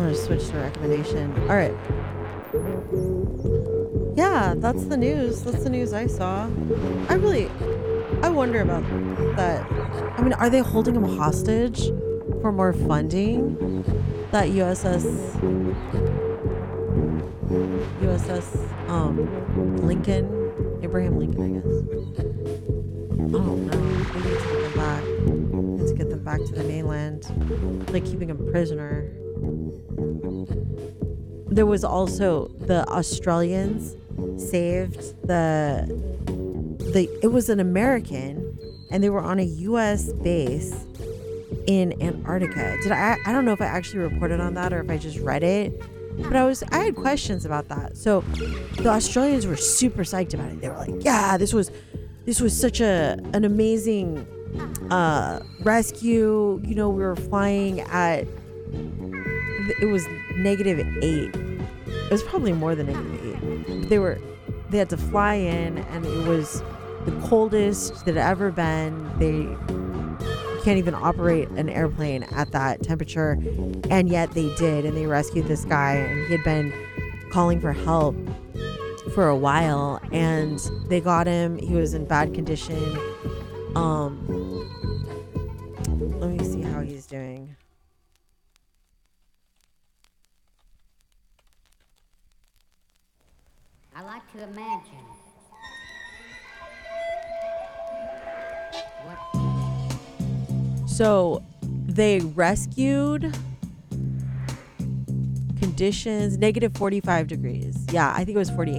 gonna switch to a recommendation. All right. Yeah, that's the news. That's the news I saw. I wonder about that. I mean, are they holding him hostage for more funding? That USS Abraham Lincoln, I guess. I don't know. We need to get them back. We need to get them back to the mainland. Like keeping him prisoner. There was also the Australians saved the it was an American and they were on a US base in Antarctica. I don't know if I actually reported on that or if I just read it, but I had questions about that. So the Australians were super psyched about it. They were like, "Yeah, this was such an amazing rescue. You know, we were flying at it was -8. It was probably more than -8. They had to fly in and it was the coldest that had ever been. They can't even operate an airplane at that temperature, and yet they did, and they rescued this guy, and he had been calling for help for a while, and they got him. He was in bad condition. Let me see how he's doing. I like to imagine what. So they rescued conditions -45 degrees. Yeah, I think it was 48.